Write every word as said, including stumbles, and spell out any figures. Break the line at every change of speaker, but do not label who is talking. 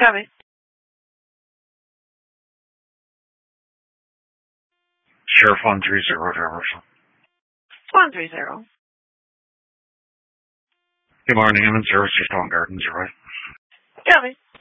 Copy.
Sheriff one three zero, Jefferson.
one three zero.
Good morning, I'm in service to Stone Gardens, right?
Copy.